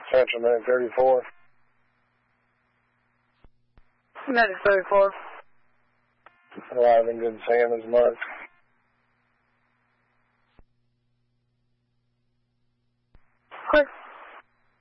Central, Medic 34. Medic 34. Arriving, good Sam is marked.